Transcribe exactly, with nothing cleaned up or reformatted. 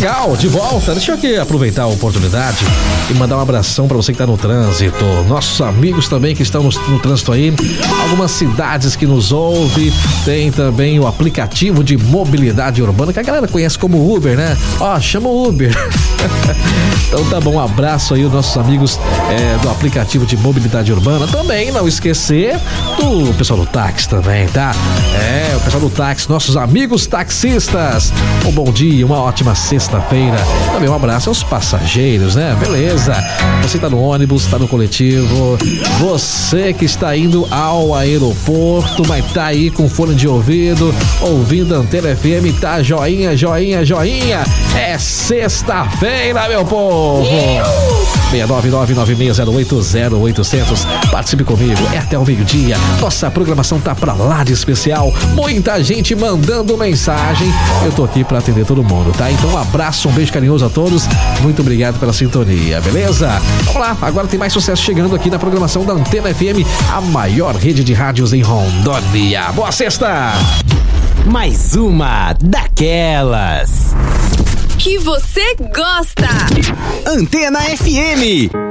legal, de volta. Deixa eu aqui aproveitar a oportunidade e mandar um abração pra você que tá no trânsito. Nossos amigos também que estão no, no trânsito aí. Algumas cidades que nos ouvem. Tem também o aplicativo de mobilidade urbana, que a galera conhece como Uber, né? Ó, chama o Uber. Então tá bom, um abraço aí aos nossos amigos é, do aplicativo de mobilidade urbana. Também não esquecer do pessoal do táxi também, tá? É, o pessoal do táxi, nossos amigos taxistas. Um bom dia, uma ótima sexta-feira. Também um abraço aos passageiros, né? Beleza. Você tá no ônibus, tá no coletivo. Você que está indo ao aeroporto, mas tá aí com fone de ouvido, ouvindo a Antena F M, tá joinha, joinha, joinha. É sexta-feira, meu povo. seis nove nove nove seis zero oito zero oito zero zero. Participe comigo, é até o meio-dia. Nossa programação tá pra lá de especial. Muita gente mandando mensagem. Eu tô aqui pra atender todo mundo, tá? Então um abraço, um beijo carinhoso a todos. Muito obrigado pela sintonia, beleza? Vamos lá, agora tem mais sucesso chegando aqui na programação da Antena F M, a maior rede de rádios em Rondônia. Boa sexta! Mais uma daquelas que você gosta. Antena F M.